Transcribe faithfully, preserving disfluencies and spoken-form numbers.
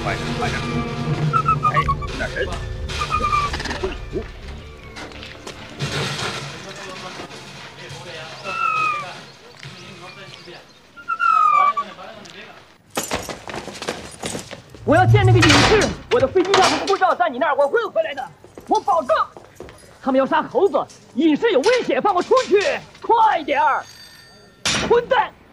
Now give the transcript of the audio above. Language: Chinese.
快点，快点！哎，有点人。灰狐。 我要见那个隐士，我的飞机票和护照在你那儿，我会回来的，我保证。他们要杀猴子，隐士有危险，放我出去，快点儿！混蛋！